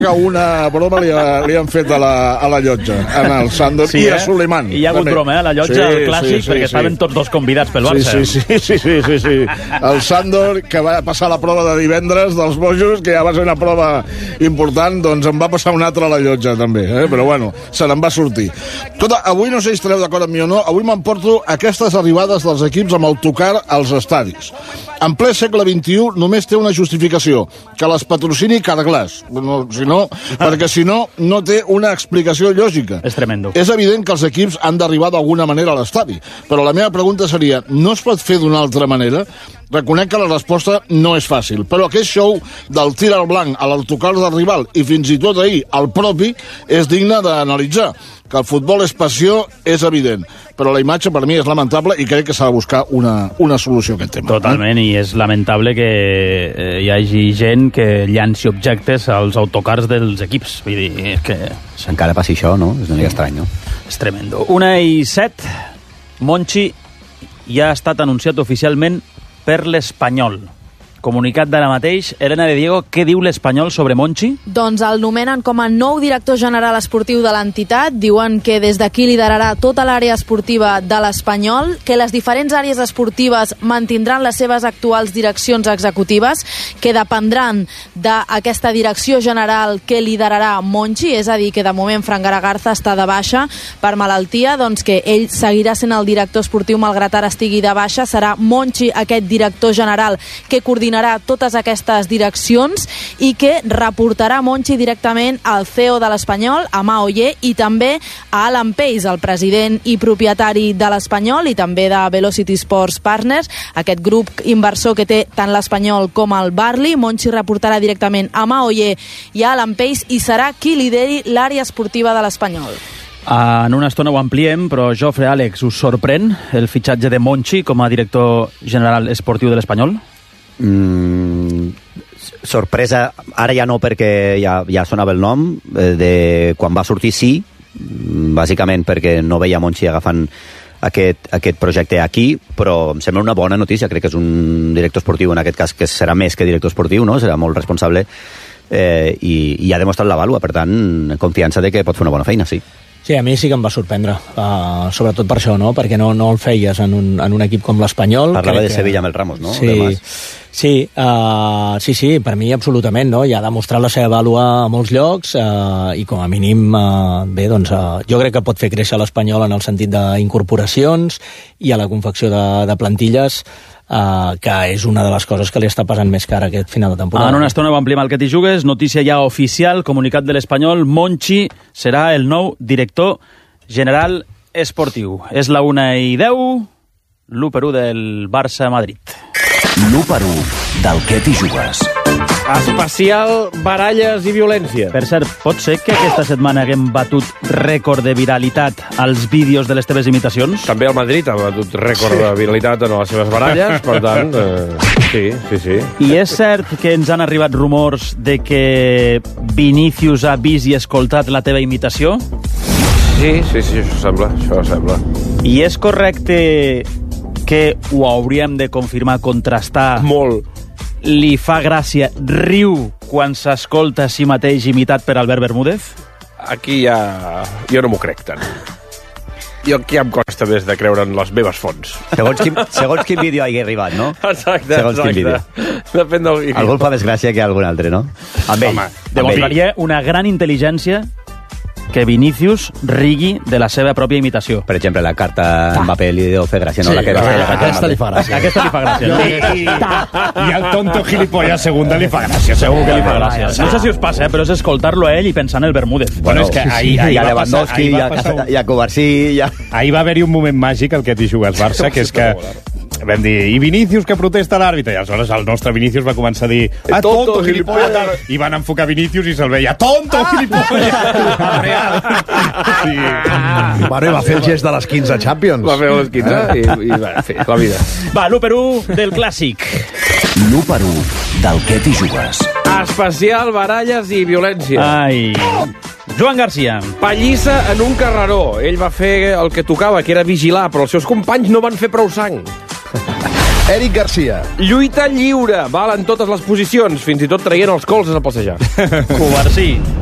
Una broma li han fet a la llotja, en el Sandor i a Suleiman. I hi ha hagut broma, a la llotja, el clàssic, perquè estaven tots dos convidats pel Barça. Sí. El Sandor, que va passar la prova de divendres dels bojos, que ja va ser una prova important, doncs en va passar una altra a la llotja, també. Però bueno, se n'en va sortir. Escolta, avui no sé si estareu d'acord amb mi o no, avui m'emporto aquestes arribades dels equips amb autocar als estadis. En ple segle XXI només té una justificació, que les patrocini Carglass. Perquè si no, no té una explicació lògica. És tremendo. És evident que els equips han d'arribar d'alguna manera a l'estadi, però la meva pregunta seria, no es pot fer d'una altra manera? Reconec que la resposta no és fàcil, però aquest show del tir al blanc a l'autocar del rival i fins i tot ahir al propi és digne d'analitzar. Que el futbol és passió és evident, però la imatge per mi és lamentable i crec que s'ha de buscar una solució a aquest tema. Totalment, i és lamentable que hi hagi gent que llanci objectes als autocars dels equips. Vull dir, és que... Si encara passi això, no? És una mica estrany, no? És tremendo. 1:07, Monchi ja ha estat anunciat oficialment per l'Espanyol. Comunicat d'ara mateix. Elena de Diego, què diu l'Espanyol sobre Monchi? Doncs el nomenen com a nou director general esportiu de l'entitat. Diuen que des d'aquí liderarà tota l'àrea esportiva de l'Espanyol, que les diferents àrees esportives mantindran les seves actuals direccions executives, que dependran d'aquesta direcció general que liderarà Monchi, és a dir, que de moment Fran Garagarza està de baixa per malaltia, doncs que ell seguirà sent el director esportiu malgrat ara estigui de baixa. Serà Monchi aquest director general que coordinarà totes aquestes direccions i que reportarà Monchi directament al CEO de l'Espanyol, a Maoye, i també a Alan Pace, el president i propietari de l'Espanyol i també de Velocity Sports Partners, aquest grup inversor que té tant l'Espanyol com el Barley. Monchi reportarà directament a Maoye i a Alan Pace i serà qui lideri l'àrea esportiva de l'Espanyol. En una estona ho ampliem, però Jofre, Àlex, us sorprèn el fitxatge de Monchi com a director general esportiu de l'Espanyol? Sorpresa, ara ja no, perquè ja sonava el nom, de quan va sortir sí, bàsicament perquè no veia Monchi agafant aquest projecte aquí, però em sembla una bona notícia. Crec que és un director esportiu, en aquest cas, que serà més que director esportiu, no? Serà molt responsable i ha demostrat la vàlua, per tant, confiança de que pot fer una bona feina, sí. Sí, a mi sí que em va sorprendre, sobretot per això, no? Perquè no el feies en un equip com l'Espanyol. Parlava de Sevilla amb el Ramos, no? Sí, per mi absolutament, no? Ja ha demostrat la seva vàlua a molts llocs i com a mínim, jo crec que pot fer créixer l'Espanyol en el sentit d'incorporacions i a la confecció de plantilles, que és una de les coses que li està passant més cara aquest final de temporada. En una estona ho ampliem al que t'hi jugues. Notícia ja oficial, comunicat de l'Espanyol. Monchi serà el nou director general esportiu. És la 1:10, l'1-1 del Barça-Madrid. L'1-1 del que t'hi jugues. Especial baralles i violència. Per cert, pot ser que aquesta setmana haguem batut rècord de viralitat als vídeos de les teves imitacions? També el Madrid ha batut rècord de viralitat en les seves baralles, per tant, sí. I és cert que ens han arribat rumors de que Vinícius ha vist i escoltat la teva imitació? Sí, això sembla. I és correcte que ho hauríem de confirmar, contrastar... Molt. Li fa gràcia, riu quan s'escolta a si mateix imitat per Albert Bermúdez? Aquí ja... jo no m'ho crec tant. Jo aquí em costa més de creure en les meves fonts. Segons quin vídeo hagi arribat, no? Exacte. Quin vídeo. Depèn del vídeo. Algú fa més gràcia que algun altre, no? Amb ell. Demostraria una gran intel·ligència que Vinícius rigui de la seva pròpia imitació. Per exemple, la carta Mbappé li deu fer gràcia, no? Sí, aquesta li fa gràcia. Aquesta li fa gràcia. I el tonto gilipollas segunda li fa gràcia, segur que li fa gràcia. No sé si us passa, però és escoltar-lo a ell i pensar en el Bermúdez. Bueno, és que ahir a Lewandowski, i a Covarsí... Ahir va haver-hi un moment màgic al que t'hi jugues Barça, que és que vam dir, i Vinícius que protesta l'àrbitre, i aleshores el nostre Vinícius va començar a dir tonto, gilipollas, i van enfocar Vinícius i se'l veia, tonto, gilipollas. Sí. Bueno, va fer el gest de les 15 Champions. Va fer les 15 i va fer la vida. Va, l'1-1 del clàssic. L'1-1 del que t'hi jugues. Especial baralles i violència. Ai... Joan Garcia. Pallissa en un carreró. Ell va fer el que tocava, que era vigilar, però els seus companys no van fer prou sang. Eric Garcia. Lluita lliure, val en totes les posicions, fins i tot traient els colzes a passejar. Covarsí.